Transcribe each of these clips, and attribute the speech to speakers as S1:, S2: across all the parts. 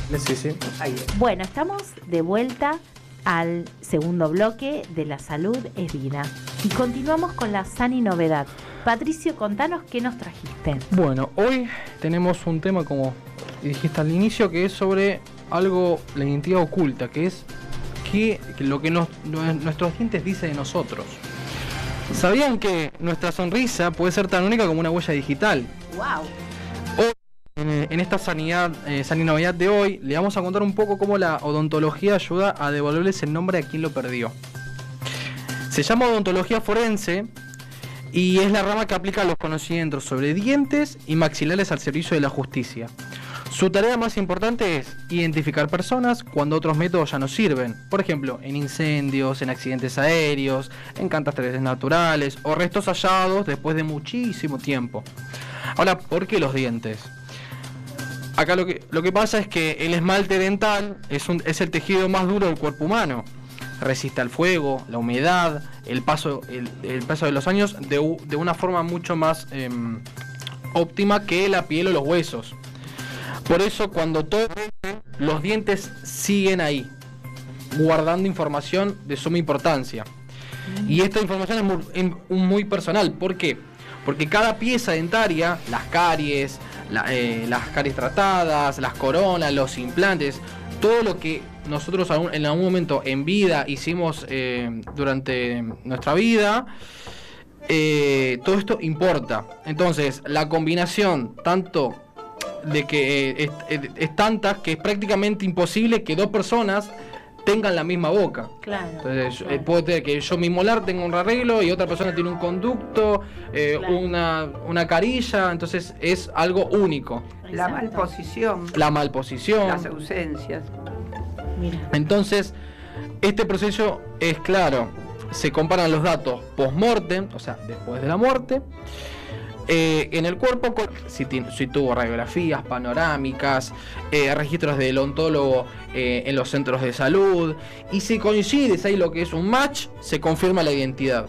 S1: Sí, sí.
S2: Ahí es.
S3: Bueno, estamos de vuelta al segundo bloque de La Salud es Vida. Y continuamos con la Sani Novedad. Patricio, contanos qué nos trajiste.
S1: Bueno, hoy tenemos un tema, como dijiste al inicio, que es sobre algo, la identidad oculta, que es que lo que nuestros dientes dicen de nosotros. ¿Sabían que nuestra sonrisa puede ser tan única como una huella digital?
S3: ¡Wow!
S1: Hoy, en esta Novedad de hoy, le vamos a contar un poco cómo la odontología ayuda a devolverles el nombre a quien lo perdió. Se llama odontología forense y es la rama que aplica los conocimientos sobre dientes y maxilares al servicio de la justicia. Su tarea más importante es identificar personas cuando otros métodos ya no sirven. Por ejemplo, en incendios, en accidentes aéreos, en catástrofes naturales o restos hallados después de muchísimo tiempo. Ahora, ¿por qué los dientes? Acá lo que pasa es que el esmalte dental es el tejido más duro del cuerpo humano. Resiste al fuego, la humedad, el paso de los años de una forma mucho más óptima que la piel o los huesos. Por eso cuando los dientes siguen ahí, guardando información de suma importancia. Y esta información es muy personal. ¿Por qué? Porque cada pieza dentaria, las caries tratadas, las coronas, los implantes, todo lo que nosotros en algún momento en vida hicimos durante nuestra vida, todo esto importa. Entonces, la combinación tanto de que es tanta que es prácticamente imposible que dos personas tengan la misma boca.
S3: Claro.
S1: Entonces, puede ser que yo mi molar tenga un arreglo y otra persona tiene un conducto, claro, una carilla, entonces es algo único.
S2: La malposición.
S1: Las
S2: ausencias.
S3: Mira.
S1: Entonces, este proceso es claro. Se comparan los datos post-mortem, o sea, después de la muerte, en el cuerpo, si tuvo radiografías panorámicas, registros del odontólogo en los centros de salud, y si coincide, ahí lo que es un match, se confirma la identidad.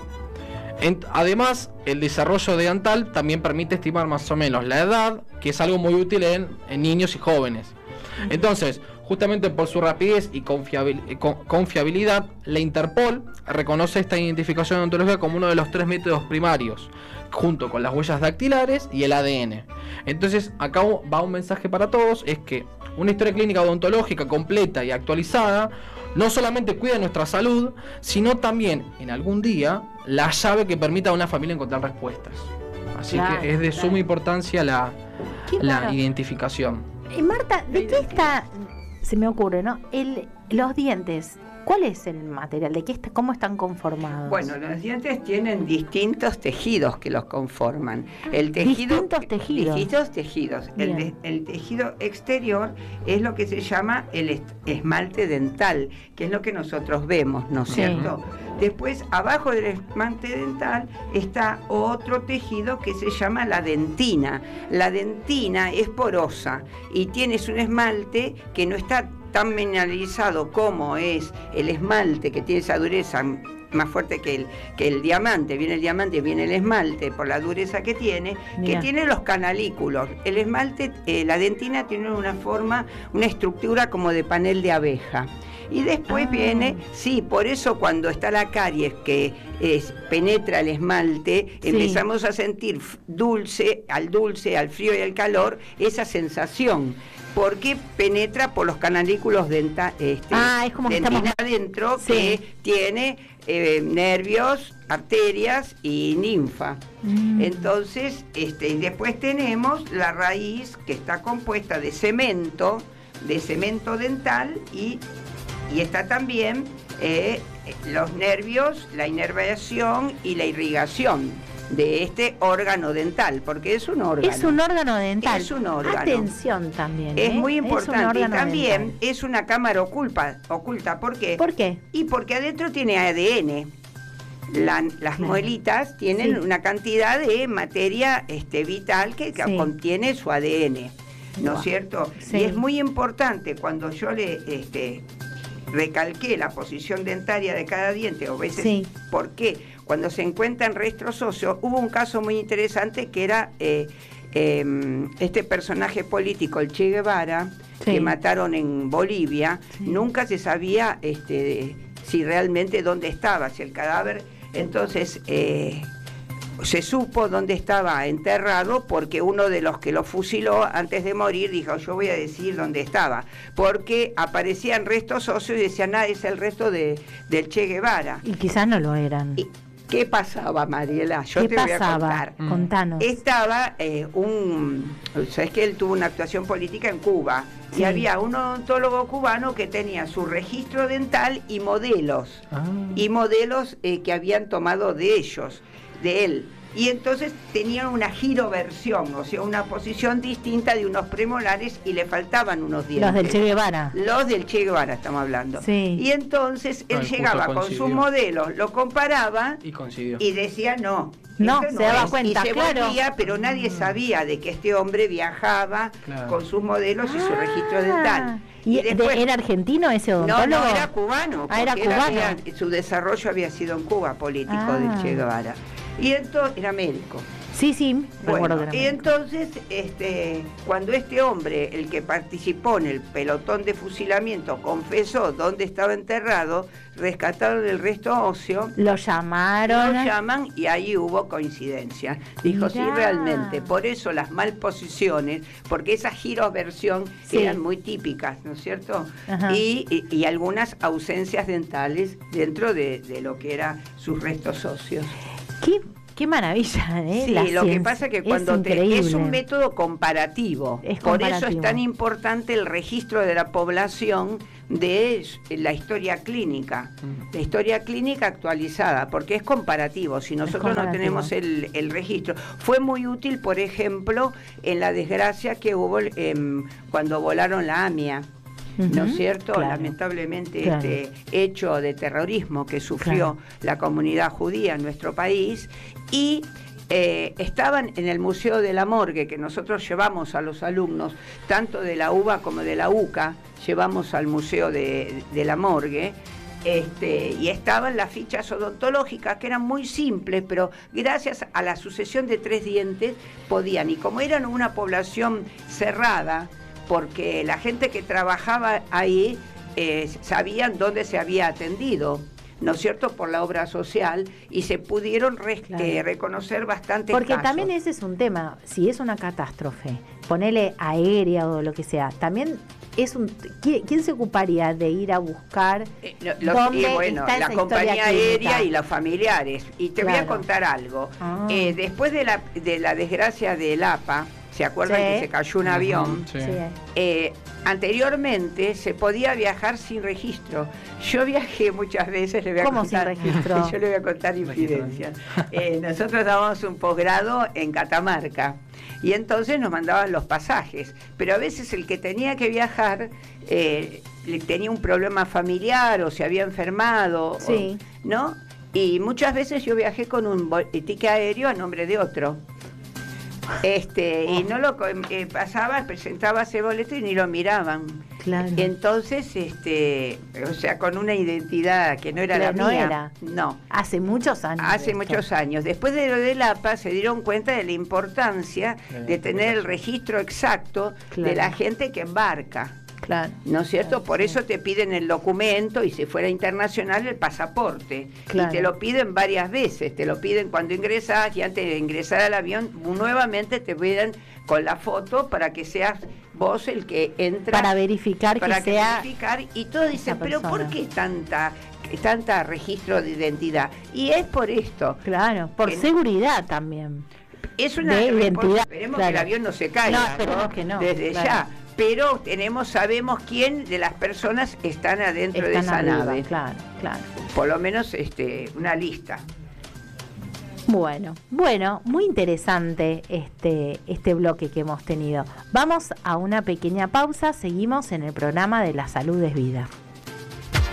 S1: Además, el desarrollo dental también permite estimar más o menos la edad, que es algo muy útil en niños y jóvenes. Entonces, justamente por su rapidez y confiabilidad, la Interpol reconoce esta identificación odontológica como uno de los 3 métodos primarios, junto con las huellas dactilares y el ADN. Entonces, acá va un mensaje para todos, es que una historia clínica odontológica completa y actualizada no solamente cuida nuestra salud, sino también, en algún día, la llave que permita a una familia encontrar respuestas. Así
S3: claro,
S1: que es de suma importancia la
S3: claro,
S1: identificación.
S3: Marta, ¿de qué está, se me ocurre, ¿no? Los dientes, ¿cuál es el material? ¿De qué cómo están conformados?
S2: Bueno, los dientes tienen distintos tejidos que los conforman. El tejido, distintos tejidos. El tejido exterior es lo que se llama el esmalte dental, que es lo que nosotros vemos, ¿no es cierto? Después, abajo del esmalte dental está otro tejido que se llama la dentina. La dentina es porosa y tienes un esmalte que no está tan mineralizado como es el esmalte, que tiene esa dureza más fuerte que el diamante. Viene el diamante, viene el esmalte por la dureza que tiene. Mirá, que tiene los canalículos. El esmalte, la dentina tiene una forma, una estructura como de panel de abeja. Y después viene, sí, por eso cuando está la caries que penetra el esmalte, empezamos a sentir dulce, al frío y al calor, esa sensación. Porque penetra por los canalículos dentales,
S3: es como
S2: dentina adentro, que tiene nervios, arterias y linfa. Entonces, después tenemos la raíz que está compuesta de cemento dental y está también los nervios, la inervación y la irrigación de este órgano dental, porque es un órgano.
S3: Es un órgano dental.
S2: Es un órgano.
S3: Atención también.
S2: Es muy importante. Y también
S3: dental.
S2: Es una cámara oculta. ¿Por qué?
S3: ¿Por qué?
S2: Y porque adentro tiene ADN. Las muelitas tienen una cantidad de materia vital que contiene su ADN. ¿No es cierto? Sí. Y es muy importante cuando yo le recalqué la posición dentaria de cada diente, o veces, ¿por qué? Cuando se encuentran restos óseos, hubo un caso muy interesante que era este personaje político, el Che Guevara, que mataron en Bolivia, nunca se sabía si realmente dónde estaba, si el cadáver. Entonces se supo dónde estaba enterrado porque uno de los que lo fusiló antes de morir dijo: yo voy a decir dónde estaba, porque aparecían restos óseos y decían: es el resto del Che Guevara.
S3: Y quizás no lo eran.
S2: ¿Qué pasaba, Mariela? Yo te voy a contar.
S3: Contanos.
S2: Estaba sabes que él tuvo una actuación política en Cuba, y había un odontólogo cubano que tenía su registro dental y modelos, que habían tomado de él. Y entonces tenían una giroversión, o sea, una posición distinta de unos premolares, y le faltaban unos dientes.
S3: Los del Che Guevara.
S2: Los del Che Guevara estamos hablando. Sí. Y entonces él llegaba con sus modelos, lo comparaba y coincidió. Y decía no
S3: se daba cuenta,
S2: y se volvía, pero nadie sabía de que este hombre viajaba con sus modelos y su registro dental.
S3: ¿Y después, era argentino ese odontólogo?
S2: No, era cubano.
S3: Era cubano.
S2: Su desarrollo había sido en Cuba, político del Che Guevara. Y entonces era médico.
S3: Sí, recuerdo que era
S2: y médico. Entonces, cuando este hombre, el que participó en el pelotón de fusilamiento, confesó dónde estaba enterrado, rescataron el resto óseo.
S3: Lo llaman
S2: y ahí hubo coincidencia. Dijo: sí, realmente. Por eso las malposiciones, porque esas giroversión eran muy típicas, ¿no es cierto? Y algunas ausencias dentales dentro de lo que eran sus restos óseos.
S3: Qué maravilla, ¿eh?
S2: Sí, lo que pasa es que cuando es un método comparativo, por eso es tan importante el registro de la población de la historia clínica, la historia clínica actualizada, porque es comparativo. Si nosotros no tenemos el registro, fue muy útil, por ejemplo, en la desgracia que hubo cuando volaron la AMIA. ¿No es cierto? Claro. Lamentablemente este hecho de terrorismo que sufrió la comunidad judía en nuestro país, y estaban en el Museo de la Morgue, que nosotros llevamos a los alumnos, tanto de la UBA como de la UCA, llevamos al Museo de la Morgue, y estaban las fichas odontológicas, que eran muy simples, pero gracias a la sucesión de 3 dientes podían, y como eran una población cerrada, porque la gente que trabajaba ahí sabían dónde se había atendido, ¿no es cierto?, por la obra social, y se pudieron reconocer bastantes
S3: porque
S2: casos.
S3: También ese es un tema, si es una catástrofe, ponele aérea o lo que sea, también ¿quién se ocuparía de ir a buscar
S2: la compañía aérea y los familiares? Y te voy a contar algo. Después de la desgracia del APA, ¿se acuerdan que se cayó un avión? Anteriormente se podía viajar sin registro. Yo viajé muchas veces,
S3: ¿Cómo sin registro?
S2: Yo le voy a contar infidencias. Nosotros dábamos un posgrado en Catamarca, y entonces nos mandaban los pasajes, pero a veces el que tenía que viajar tenía un problema familiar o se había enfermado, ¿no? Y muchas veces yo viajé con un ticket aéreo a nombre de otro. Y no lo pasaba, presentaba ese boleto y ni lo miraban.
S3: Claro.
S2: Entonces, o sea, con una identidad que no era la mía. No.
S3: Hace muchos años.
S2: Muchos años. Después de lo del APA se dieron cuenta de la importancia de tener el registro exacto de la gente que embarca.
S3: Claro.
S2: ¿No es cierto? Por eso te piden el documento, y si fuera internacional el pasaporte. Y te lo piden varias veces, te lo piden cuando ingresas, y antes de ingresar al avión nuevamente te piden con la foto para que seas vos el que entra.
S3: Para verificar
S2: y todos dicen, pero ¿por qué tanta registro de identidad? Y es por esto.
S3: Claro, por seguridad también.
S2: Es una identidad. Esperemos que el avión no se caiga.
S3: No, esperemos que no.
S2: Desde ya. Pero sabemos quién de las personas están adentro de esa nave.
S3: Claro.
S2: Por lo menos una lista.
S3: Bueno, muy interesante este bloque que hemos tenido. Vamos a una pequeña pausa, seguimos en el programa de La Salud es Vida.